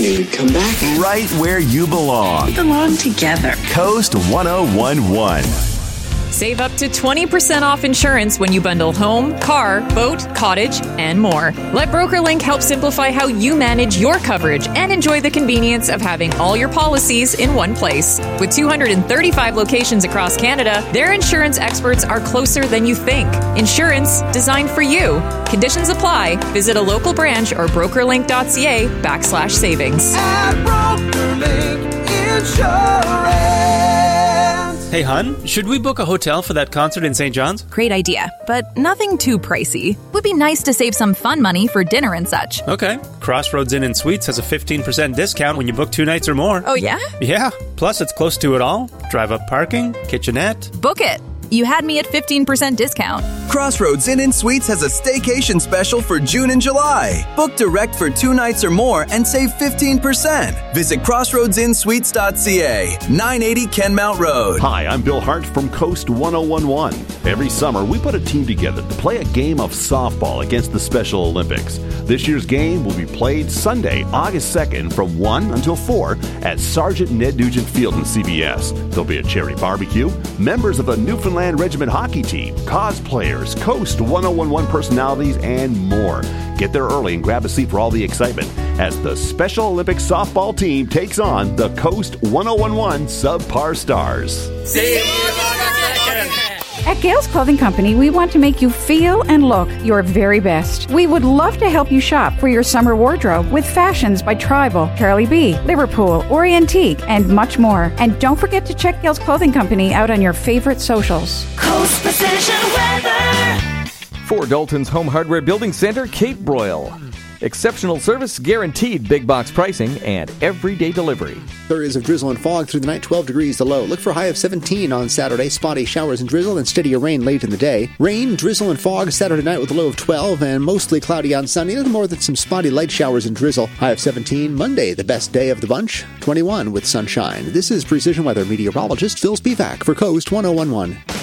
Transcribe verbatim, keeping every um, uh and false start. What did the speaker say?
say, come back. Right where you belong. We belong together. Coast one oh one point one. Save up to twenty percent off insurance when you bundle home, car, boat, cottage, and more. Let BrokerLink help simplify how you manage your coverage and enjoy the convenience of having all your policies in one place. With two hundred thirty-five locations across Canada, their insurance experts are closer than you think. Insurance designed for you. Conditions apply. Visit a local branch or brokerlink.ca backslash savings. At BrokerLink Insurance. Hey, hun, should we book a hotel for that concert in Saint John's? Great idea, but nothing too pricey. Would be nice to save some fun money for dinner and such. Okay. Crossroads Inn and Suites has a fifteen percent discount when you book two nights or more. Oh, yeah? Yeah. Plus, it's close to it all. Drive-up parking, kitchenette. Book it. You had me at fifteen percent discount. Crossroads Inn and Suites has a staycation special for June and July. Book direct for two nights or more and save fifteen percent. Visit crossroads inn suites dot c a, nine eighty Kenmount Road. Hi, I'm Bill Hart from Coast one oh one point one. Every summer, we put a team together to play a game of softball against the Special Olympics. This year's game will be played Sunday, August second from one until four at Sergeant Ned Nugent Field in C B S. There'll be a cherry barbecue, members of the Newfoundland Regiment hockey team, cosplayers, Coast one oh one point one personalities, and more. Get there early and grab a seat for all the excitement as the Special Olympics softball team takes on the Coast one oh one point one Subpar Stars. See you. At Gales Clothing Company, we want to make you feel and look your very best. We would love to help you shop for your summer wardrobe with fashions by Tribal, Carly B, Liverpool, Orientique, and much more. And don't forget to check Gales Clothing Company out on your favorite socials. Coast Precision Weather. For Dalton's Home Hardware Building Center, Cape Broyle. Exceptional service, guaranteed big box pricing, and everyday delivery. Areas of drizzle and fog through the night, twelve degrees the low. Look for a high of seventeen on Saturday. Spotty showers and drizzle and steadier rain late in the day. Rain, drizzle, and fog Saturday night with a low of twelve and mostly cloudy on Sunday. Little more than some spotty light showers and drizzle. High of seventeen. Monday, the best day of the bunch, twenty-one with sunshine. This is Precision Weather meteorologist Phil Spivak for Coast one oh one point one.